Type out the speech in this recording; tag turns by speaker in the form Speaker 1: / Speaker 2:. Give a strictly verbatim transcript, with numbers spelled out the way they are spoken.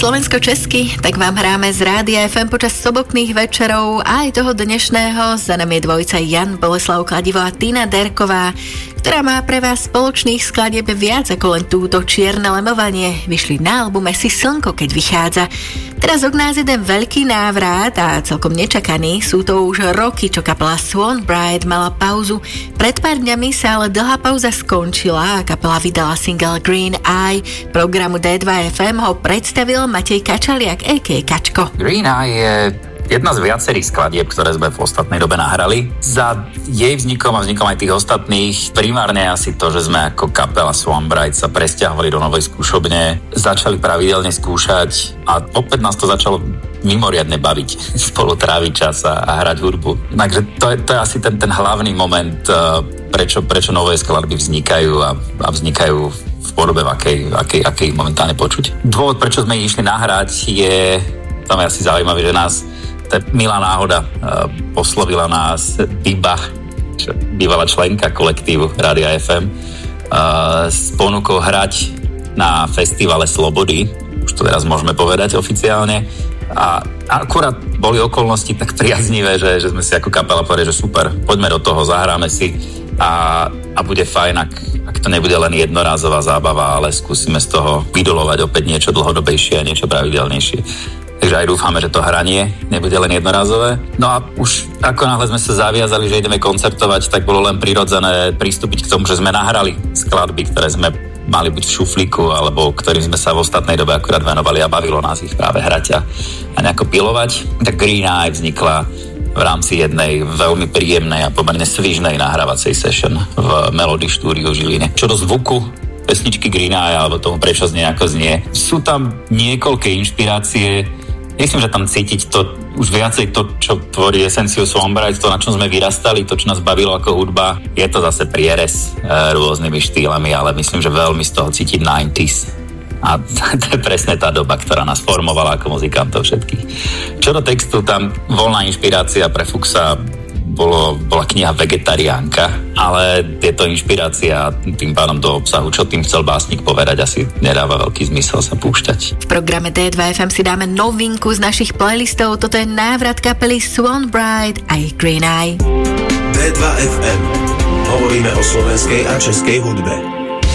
Speaker 1: slovensko-česky, tak vám hráme z Rádia ef em počas sobotných večerov a aj toho dnešného. Za nami je dvojica Jan Boleslav Kladivo a Tina Derková, ktorá má pre vás spoločných skladieb viac ako len túto Čierne lemovanie. Vyšli na albume Si slnko, keď vychádza. Teraz od nás jeden veľký návrat a celkom nečakaný. Sú to už roky, čo kapela Swan Bride mala pauzu. Pred pár dňami sa ale dlhá pauza skončila a kapela vydala single Green Eye. Programu dé dva ef em ho predstavil Matej Kačaliak, á ká Kačko.
Speaker 2: Green Eye je jedna z viacerých skladieb, ktoré sme v ostatnej dobe nahrali. Za jej vznikom a vznikom aj tých ostatných primárne asi to, že sme ako kapela Swan Bride sa presťahovali do novej skúšobne, začali pravidelne skúšať a opäť nás to začalo mimoriadne baviť, spolu tráviť čas a, a hrať hudbu. Takže to je, to je asi ten, ten hlavný moment, uh, prečo, prečo nové skladby vznikajú a, a vznikajú v podobe, v akej, akej, akej ich momentálne počuť. Dôvod, prečo sme ich išli nahrať, je, tam je asi zaujímavé, že nás to je milá náhoda, uh, oslovila nás Biba, bývalá členka kolektívu Rádia ef em, uh, s ponukou hrať na festivale Slobody, už to teraz môžeme povedať oficiálne, a akurát boli okolnosti tak priaznivé, že, že sme si ako kapela povedali, že super, poďme do toho, zahráme si a, a bude fajn, ak, ak to nebude len jednorázová zábava, ale skúsime z toho vydolovať opäť niečo dlhodobejšie a niečo pravidelnejšie. Takže aj dúfame, že to hranie nebude len jednorázové. No a už ako náhle sme sa zaviazali, že ideme koncertovať, tak bolo len prirodzené pristúpiť k tomu, že sme nahrali skladby, ktoré sme mali byť v šuflíku, alebo ktorým sme sa v ostatnej dobe akurát venovali a bavilo nás ich práve hrať a, a nejako pilovať. Tak Green Eye vznikla v rámci jednej veľmi príjemnej a pomerne svižnej nahrávacej session v Melody štúdiu v Žiline. Čo do zvuku pesničky Green Eye, alebo tomu prečo znie ako znie, sú tam niekoľké inšpirácie. Myslím, že tam cítiť to, už viacej to, čo tvorí esenciu Swan Bride, to, na čom sme vyrastali, to, čo nás bavilo ako hudba. Je to zase prierez e, rôznymi štýlami, ale myslím, že veľmi z toho cítiť deväťdesiate. A to je presne tá doba, ktorá nás formovala ako muzikantov všetkých. Čo do textu, tam voľná inšpirácia pre Fuxa bolo, bola kniha Vegetariánka, ale tieto inšpirácia tým pádom do obsahu, čo tým chcel básnik povedať, asi nedáva veľký zmysel sa púšťať.
Speaker 1: V programe dé dva ef em si dáme novinku z našich playlistov. Toto je návrat kapely Swan Bride a ich Green Eye.
Speaker 3: dé dva ef em. Hovoríme o slovenskej a českej hudbe.